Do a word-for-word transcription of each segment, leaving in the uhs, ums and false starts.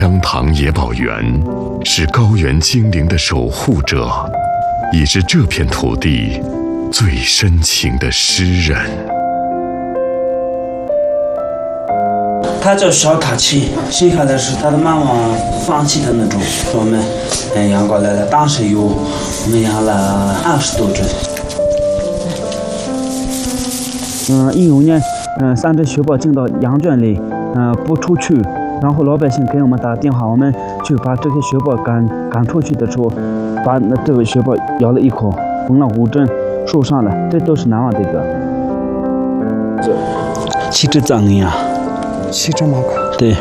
香塘野宝园是高原精灵的守护者，也是这片土地最深情的诗人。 他叫小卡奇，生下来是他的妈妈放弃的那种，我们嗯养过来的，当时有我们养了二十多只。 嗯，一五年，嗯，三只雪豹进到羊圈里，嗯，不出去，然后老百姓给我们打电话，我们去把这些雪豹赶赶出去的时候，把那这个雪豹咬了一口，缝了五针，受伤了，这都是难忘的一个。这七只藏羚羊， 七只毛卡， 对，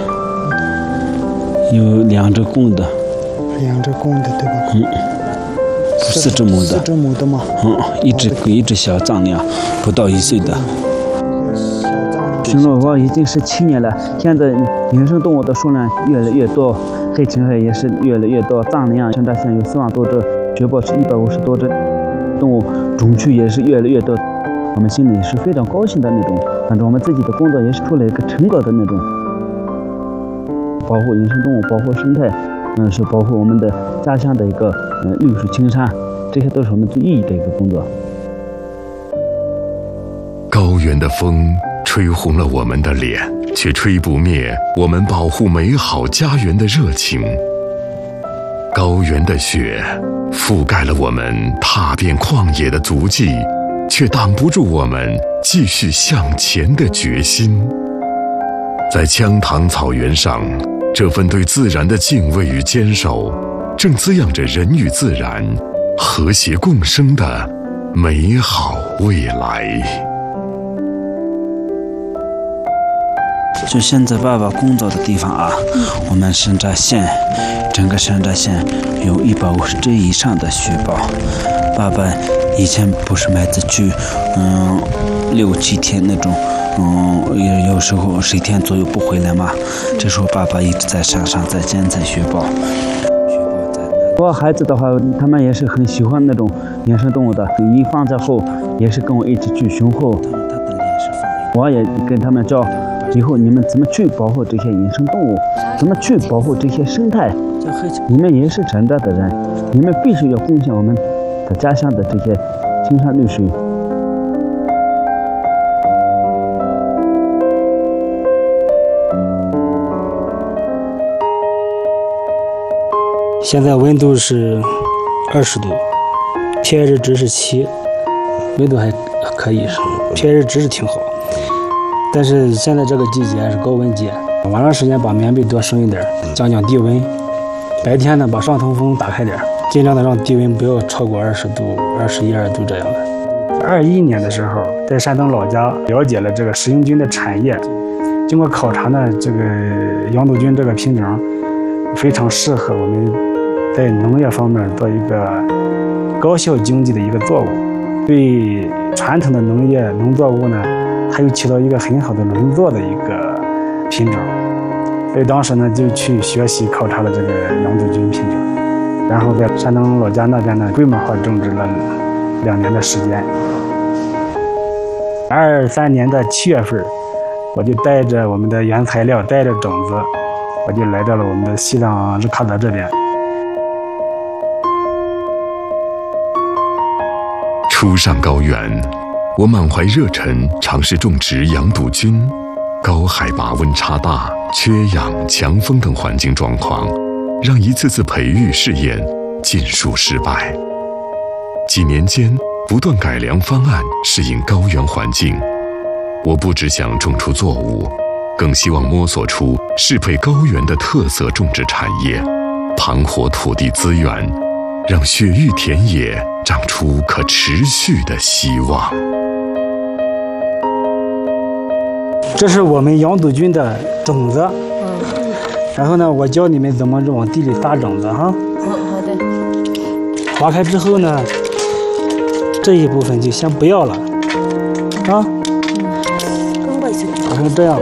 有两只公的， 两只公的对吧？ 嗯，四只母的， 四只母的吗？ 嗯，一只一只小藏羚羊，不到一岁的。巡逻我已经是七年了，现在野生动物的数量越来越多，黑青海也是越来越多，藏羚羊现在现有四万多只，雪豹是一百五十多只，动物种群也是越来越多，我们心里是非常高兴的那种，反正我们自己的工作也是出了一个成果的那种，保护野生动物，保护生态，嗯，是保护我们的家乡的一个嗯绿水青山，这些都是我们最意义的一个工作。 高原的风吹红了我们的脸，却吹不灭我们保护美好家园的热情。高原的雪覆盖了我们踏遍旷野的足迹，却挡不住我们继续向前的决心。在羌塘草原上，这份对自然的敬畏与坚守，正滋养着人与自然和谐共生的美好未来。 就现在爸爸工作的地方啊，我们深寨县，整个深寨县有一百五十只以上的雪豹。爸爸以前不是每次去，嗯，六七天那种，嗯，有有时候十天左右不回来嘛。这时候爸爸一直在山上在监测雪豹。我孩子的话，他们也是很喜欢那种野生动物的，一放假后也是跟我一起去巡护。我也跟他们教。以后你们怎么去保护这些野生动物，怎么去保护这些生态，你们也是承担的人，你们必须要贡献我们的家乡的这些青山绿水。 现在温度是二十度 ，P H 值是七，温度还可以，P H 值是挺好。但是现在这个季节是高温季，晚上时间把棉被多升一点，降降低温。白天呢，把上通风打开点，尽量的让低温不要超过二十度、二十一二度这样的。二一年的时候，在山东老家了解了这个食用菌的产业，经过考察呢，这个羊肚菌这个品种非常适合我们在农业方面做一个高效经济的一个作物，对传统的农业农作物呢。它又起到一个很好的轮作的一个品种，所以当时呢就去学习考察了这个羊肚菌品种，然后在山东老家那边呢规模化种植了两年的时间。二三年的七月份，我就带着我们的原材料，带着种子，我就来到了我们的西藏日喀则这边。 初上高原，我满怀热忱，尝试种植羊肚菌。高海拔、温差大、缺氧、强风等环境状况，让一次次培育试验尽数失败。几年间，不断改良方案，适应高原环境。我不只想种出作物，更希望摸索出适配高原的特色种植产业，盘活土地资源，让雪域田野长出可持续的希望。 这是我们羊肚菌的种子，嗯，然后呢，我教你们怎么往地里撒种子哈。 嗯，好的。 划开之后呢，这一部分就先不要了，啊。 嗯， 划成这样，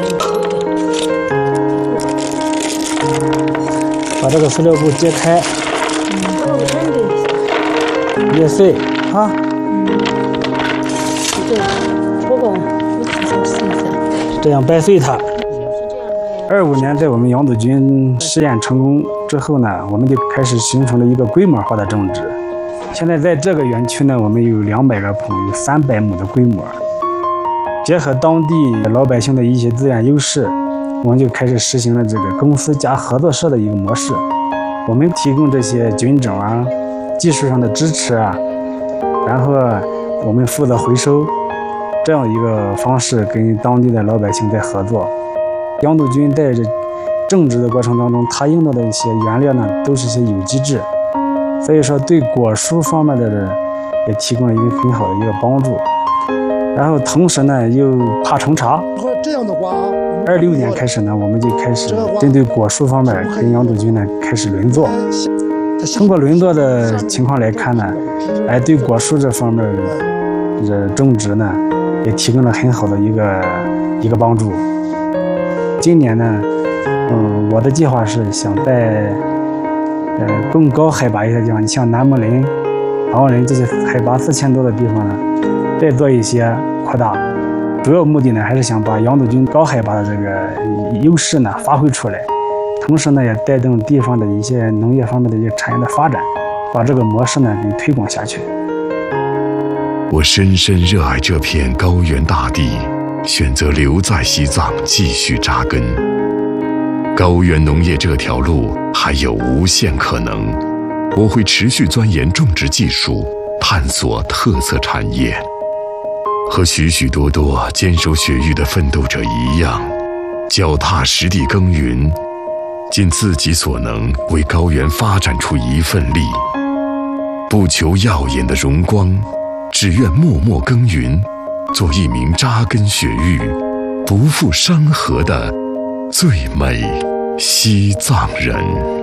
把这个塑料布揭开，捏碎啊。 对，这个。这样掰碎它， 二五年在我们杨杜军试验成功之后呢，我们就开始形成了一个规模化的种植。现在在这个园区呢，我们有两百个棚，有三百亩的规模。结合当地老百姓的一些资源优势，我们就开始实行了这个公司加合作社的一个模式。我们提供这些菌种啊、技术上的支持啊，然后我们负责回收，这样一个方式跟当地的老百姓在合作。杨杜军在这种植的过程当中，它用到的一些原料呢，都是些有机质，所以说对果蔬方面的也提供了一个很好的一个帮助。然后同时呢，又怕虫查。 这样的话， 二六年开始呢，我们就开始针对果蔬方面跟杨杜军呢开始轮作。通过轮作的情况来看呢，哎，对果蔬这方面的种植呢，也提供了很好的一个一个帮助。今年呢，嗯，我的计划是想在呃更高海拔一些地方，像南木林、昂仁这些海拔四千多的地方呢，再做一些扩大。主要目的呢，还是想把杨杜军高海拔的这个优势呢发挥出来，同时呢，也带动地方的一些农业方面的一些产业的发展，把这个模式呢给推广下去。 我深深热爱这片高原大地，选择留在西藏继续扎根。高原农业这条路还有无限可能，我会持续钻研种植技术，探索特色产业。和许许多多坚守雪域的奋斗者一样，脚踏实地耕耘，尽自己所能为高原发展出一份力。不求耀眼的荣光，只愿默默耕耘，做一名扎根雪域、不负山河的最美西藏人。